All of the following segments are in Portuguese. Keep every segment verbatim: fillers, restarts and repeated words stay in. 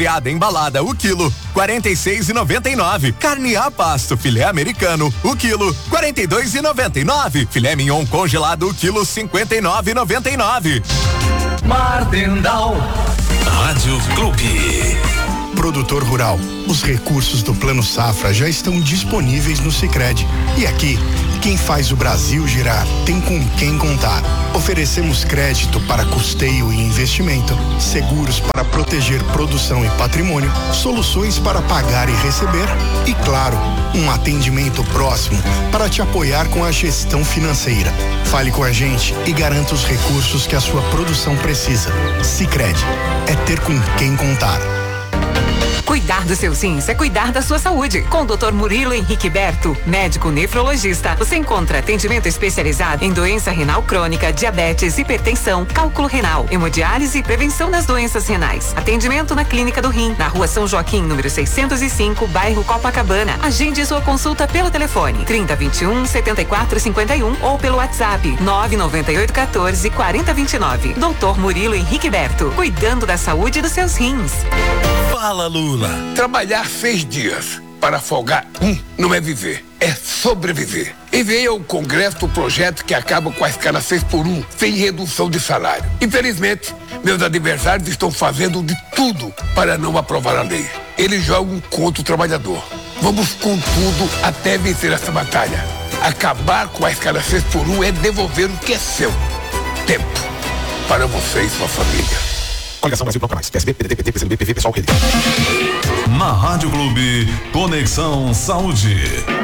Piada embalada, o quilo, quarenta e seis e noventa e nove. Carne a pasto, filé americano, o quilo, quarenta e dois e noventa e nove. Filé mignon congelado, o quilo, cinquenta e nove e noventa e nove. Martindal. Rádio Clube. Produtor rural, os recursos do Plano Safra já estão disponíveis no Sicredi. E aqui, quem faz o Brasil girar tem com quem contar. Oferecemos crédito para custeio e investimento, seguros para proteger produção e patrimônio, soluções para pagar e receber e, claro, um atendimento próximo para te apoiar com a gestão financeira. Fale com a gente e garanta os recursos que a sua produção precisa. Sicredi, é ter com quem contar. Cuidar dos seus rins é cuidar da sua saúde. Com o doutor Murilo Henrique Berto, médico nefrologista, você encontra atendimento especializado em doença renal crônica, diabetes, hipertensão, cálculo renal, hemodiálise e prevenção das doenças renais. Atendimento na Clínica do Rim, na Rua São Joaquim, número seiscentos e cinco, bairro Copacabana. Agende sua consulta pelo telefone trinta, vinte e um, setenta e quatro, cinquenta e um ou pelo WhatsApp nove nove oito, quatorze, quarenta, vinte e nove. doutor Murilo Henrique Berto, cuidando da saúde dos seus rins. Fala, Lula. Trabalhar seis dias para folgar um não é viver, é sobreviver. Enviei ao Congresso o projeto que acaba com a escala seis por um, sem redução de salário. Infelizmente, meus adversários estão fazendo de tudo para não aprovar a lei. Eles jogam contra o trabalhador. Vamos com tudo até vencer essa batalha. Acabar com a escala seis por um é devolver o que é seu. Tempo para você e sua família. Coligação Brasil Canais, P S B, P D T, P T, P C B, P V, Pessoal, Rede. Na Rádio Clube, Conexão Saúde.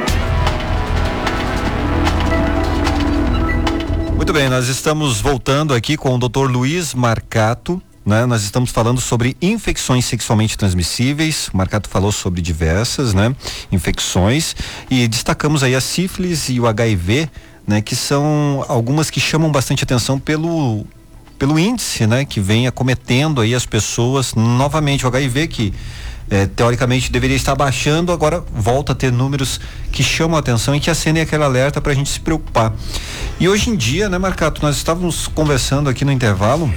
Muito bem, nós estamos voltando aqui com o doutor Luiz Marcato, né? Nós estamos falando sobre infecções sexualmente transmissíveis. O Marcato falou sobre diversas, né? Infecções e destacamos aí a sífilis e o H I V, né? Que são algumas que chamam bastante atenção pelo pelo índice, né, que vem acometendo aí as pessoas. Novamente o H I V, que eh, teoricamente deveria estar baixando, agora volta a ter números que chamam a atenção e que acendem aquele alerta para a gente se preocupar. E hoje em dia, né, Marcato, nós estávamos conversando aqui no intervalo,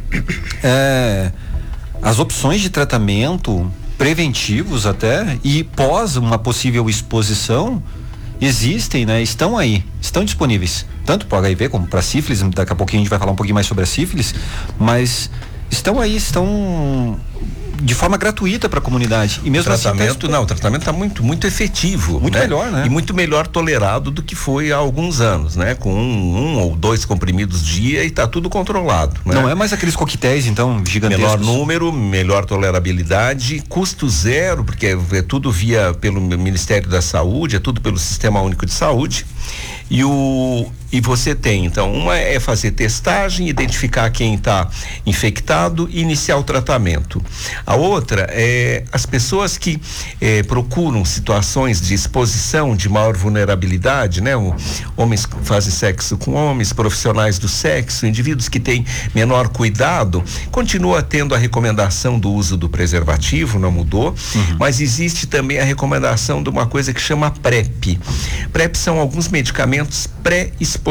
eh, as opções de tratamento preventivos até e pós uma possível exposição existem, né? Estão aí, estão disponíveis, tanto para o H I V como para sífilis. Daqui a pouquinho a gente vai falar um pouquinho mais sobre a sífilis, mas estão aí, estão de forma gratuita para a comunidade. E mesmo o tratamento, assim, não, o tratamento está muito, muito efetivo. Muito, né? Melhor, né? E muito melhor tolerado do que foi há alguns anos, né? Com um, um ou dois comprimidos dia e está tudo controlado, né? Não é mais aqueles coquetéis, então, gigantescos. Melhor número, melhor tolerabilidade, custo zero, porque é, é tudo via pelo Ministério da Saúde, é tudo pelo Sistema Único de Saúde. E o e você tem, então, uma é fazer testagem, identificar quem está infectado e iniciar o tratamento. A outra é as pessoas que eh, procuram situações de exposição de maior vulnerabilidade, né? O, homens que fazem sexo com homens, profissionais do sexo, indivíduos que têm menor cuidado, continua tendo a recomendação do uso do preservativo, não mudou, uhum. Mas existe também a recomendação de uma coisa que chama PrEP. PrEP são alguns medicamentos pré-exposição.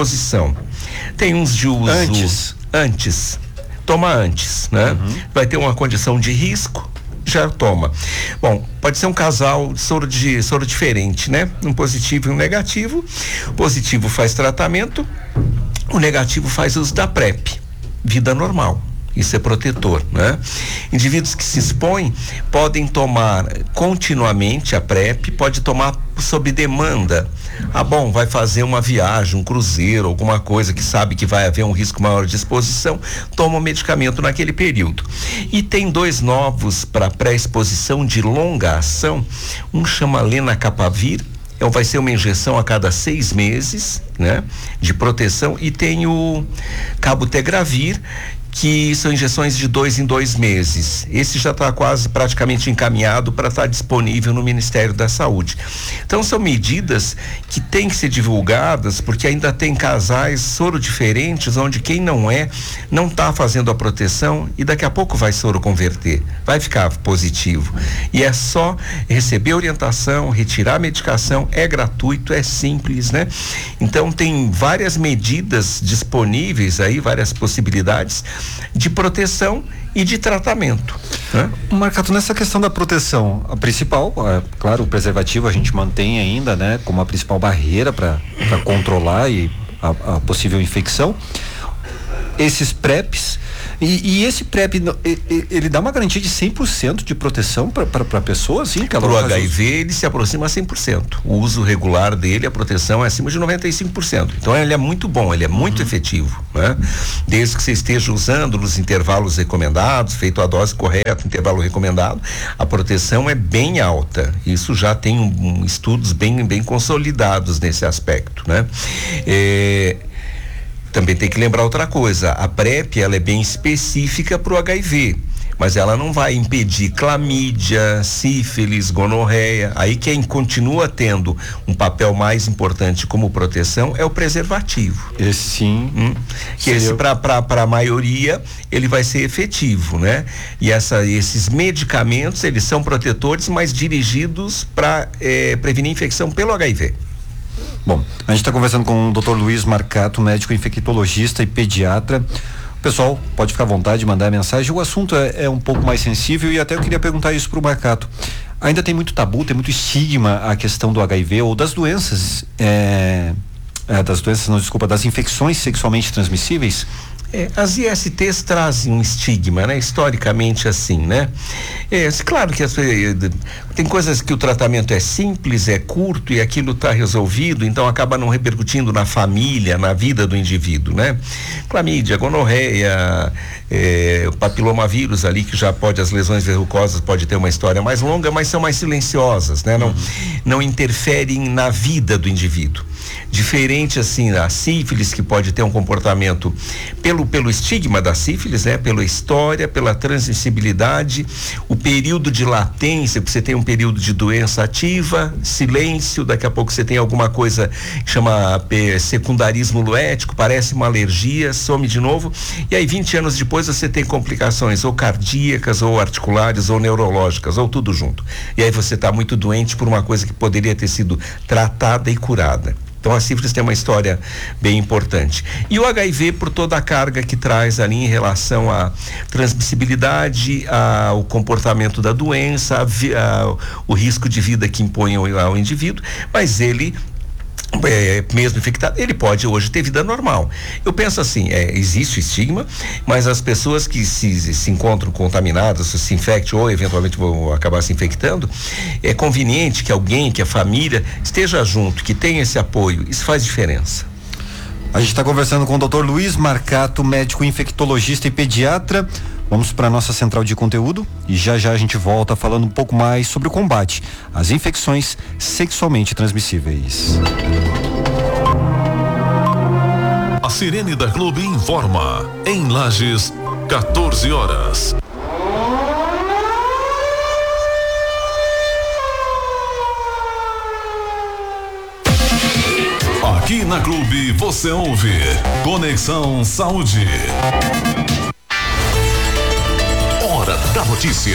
Tem uns de uso antes, antes. Toma antes, né? Uhum. Vai ter uma condição de risco, já toma. Bom, pode ser um casal de soro de soro diferente, né? Um positivo e um negativo. O positivo faz tratamento, o negativo faz uso da PrEP. Vida normal. Isso é protetor, né? Indivíduos que se expõem podem tomar continuamente a PrEP, pode tomar sob demanda. Ah, bom, vai fazer uma viagem, um cruzeiro, alguma coisa que sabe que vai haver um risco maior de exposição, toma o medicamento naquele período. E tem dois novos para pré-exposição de longa ação, um chama Lenacapavir, então vai ser uma injeção a cada seis meses, né? De proteção, e tem o Cabotegravir, que são injeções de dois em dois meses. Esse já está quase praticamente encaminhado para estar tá disponível no Ministério da Saúde. Então são medidas que têm que ser divulgadas, porque ainda tem casais soro diferentes, onde quem não é, não está fazendo a proteção e daqui a pouco vai soro converter, vai ficar positivo. E é só receber orientação, retirar a medicação, é gratuito, é simples, né? Então tem várias medidas disponíveis aí, várias possibilidades de proteção e de tratamento. Né? Marcato, nessa questão da proteção, a principal, é, claro, o preservativo a gente mantém ainda, né, como a principal barreira para controlar e a, a possível infecção. Esses PrEPs, e, e esse PrEP, ele, ele dá uma garantia de cem por cento de proteção para a pessoa, assim? Para o H I V, ele se aproxima a cem por cento. O uso regular dele, a proteção é acima de noventa e cinco por cento. Então, ele é muito bom, ele é muito uhum. efetivo, né? Desde que você esteja usando nos intervalos recomendados, feito a dose correta, intervalo recomendado, a proteção é bem alta. Isso já tem um, um, estudos bem, bem consolidados nesse aspecto, né? É... Também tem que lembrar outra coisa, a PrEP, ela é bem específica para o H I V, mas ela não vai impedir clamídia, sífilis, gonorreia. Aí quem continua tendo um papel mais importante como proteção é o preservativo. Esse sim. Hum? Que esse eu... para a maioria ele vai ser efetivo, né? E essa, esses medicamentos, eles são protetores, mas dirigidos para eh, prevenir infecção pelo H I V. Bom, a gente está conversando com o doutor Luiz Marcato, médico infectologista e pediatra. O pessoal pode ficar à vontade de mandar mensagem. O assunto é, é um pouco mais sensível e até eu queria perguntar isso para o Marcato. Ainda tem muito tabu, tem muito estigma a questão do H I V ou das doenças, é, é, das doenças, não, desculpa, das infecções sexualmente transmissíveis? É, as I S Ts trazem um estigma, né? Historicamente assim, né? É, claro que as, tem coisas que o tratamento é simples, é curto e aquilo está resolvido, então acaba não repercutindo na família, na vida do indivíduo, né? Clamídia, gonorreia, é, o papilomavírus ali, que já pode, as lesões verrucosas pode ter uma história mais longa, mas são mais silenciosas, né? Não, uhum. não interferem na vida do indivíduo. Diferente assim, a sífilis, que pode ter um comportamento pelo, pelo estigma da sífilis, né? Pela história, pela transmissibilidade, o período de latência, você tem um período de doença ativa, silêncio, daqui a pouco você tem alguma coisa que chama eh, secundarismo luético, parece uma alergia, some de novo, e aí vinte anos depois você tem complicações ou cardíacas, ou articulares, ou neurológicas, ou tudo junto. E aí você está muito doente por uma coisa que poderia ter sido tratada e curada. Então a sífilis tem uma história bem importante. E o H I V por toda a carga que traz ali em relação à transmissibilidade, ao comportamento da doença, a, a, o risco de vida que impõe ao, ao indivíduo, mas ele É, mesmo infectado, ele pode hoje ter vida normal. Eu penso assim, é, existe estigma, mas as pessoas que se, se encontram contaminadas, se infectam ou eventualmente vão acabar se infectando, é conveniente que alguém, que a família esteja junto, que tenha esse apoio. Isso faz diferença. A gente está conversando com o doutor Luiz Marcato, médico infectologista e pediatra. Vamos para a nossa central de conteúdo e já já a gente volta falando um pouco mais sobre o combate às infecções sexualmente transmissíveis. A Sirene da Clube informa. Em Lages, quatorze horas. Aqui na Clube você ouve Conexão Saúde. Hora da notícia.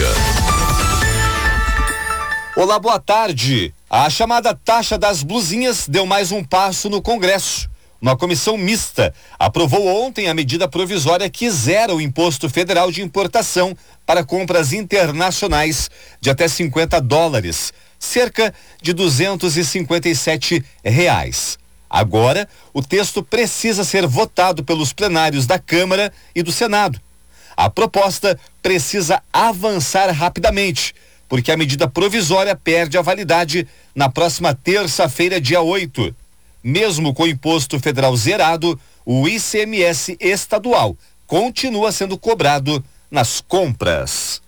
Olá, boa tarde. A chamada taxa das blusinhas deu mais um passo no Congresso. Uma comissão mista aprovou ontem a medida provisória que zera o imposto federal de importação para compras internacionais de até cinquenta dólares, cerca de duzentos e cinquenta e sete reais. Agora, o texto precisa ser votado pelos plenários da Câmara e do Senado. A proposta precisa avançar rapidamente, porque a medida provisória perde a validade na próxima terça-feira, dia oito. Mesmo com o imposto federal zerado, o I C M S estadual continua sendo cobrado nas compras.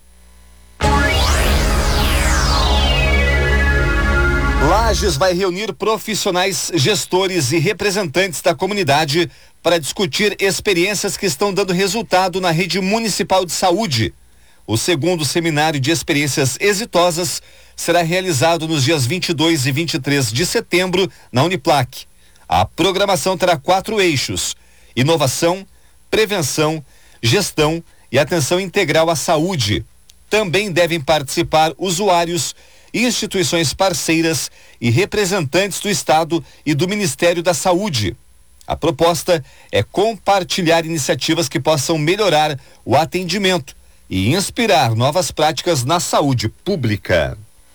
Lages vai reunir profissionais, gestores e representantes da comunidade para discutir experiências que estão dando resultado na rede municipal de saúde. O segundo seminário de experiências exitosas será realizado nos dias vinte e dois e vinte e três de setembro na Uniplac. A programação terá quatro eixos: inovação, prevenção, gestão e atenção integral à saúde. Também devem participar usuários, instituições parceiras e representantes do Estado e do Ministério da Saúde. A proposta é compartilhar iniciativas que possam melhorar o atendimento e inspirar novas práticas na saúde pública.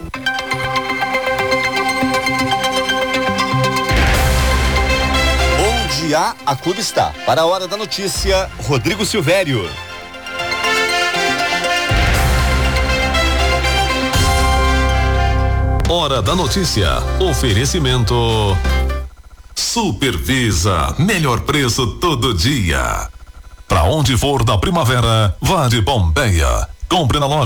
Onde há, a Clube está. Para a hora da notícia, Rodrigo Silvério. Hora da notícia. Oferecimento Supervisa, melhor preço todo dia. Para onde for da primavera, vá de Pompeia. Compre na loja